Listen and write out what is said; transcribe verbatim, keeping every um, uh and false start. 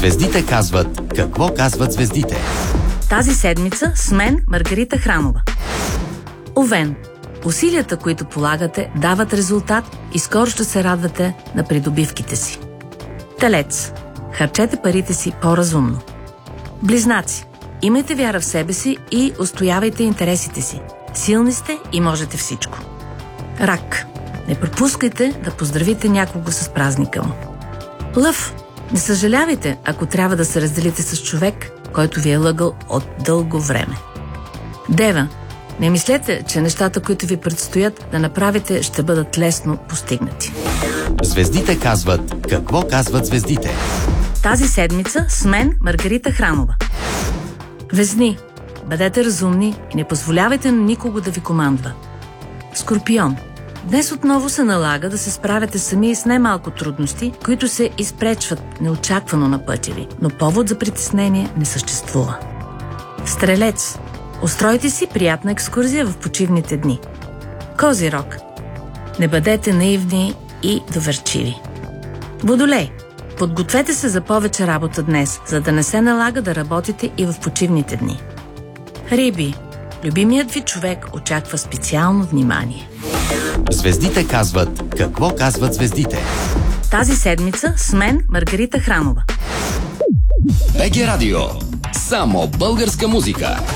Звездите казват какво казват звездите. Тази седмица с мен Маргарита Хранова. Овен. Усилията, които полагате, дават резултат и скоро ще се радвате на придобивките си. Телец. Харчете парите си по-разумно. Близнаци. Имайте вяра в себе си и устоявайте интересите си. Силни сте и можете всичко. Рак. Не пропускайте да поздравите някого с празника му. Лъв. Не съжалявайте, ако трябва да се разделите с човек, който ви е лъгал от дълго време. Дева. Не мислете, че нещата, които ви предстоят да направите, ще бъдат лесно постигнати. Звездите казват какво казват звездите. Тази седмица с мен Маргарита Хранова. Везни. Бъдете разумни и не позволявайте на никого да ви командва. Скорпион. Днес отново се налага да се справяте сами с немалко трудности, които се изпречват неочаквано на пътя ви, но повод за притеснение не съществува. Стрелец. Устройте си приятна екскурзия в почивните дни. Козирог. Не бъдете наивни и доверчиви. Водолей. Подгответе се за повече работа днес, за да не се налага да работите и в почивните дни. Риби. Любимият ви човек очаква специално внимание. Звездите казват какво казват звездите. Тази седмица с мен Маргарита Хранова. БГ Радио. Само българска музика.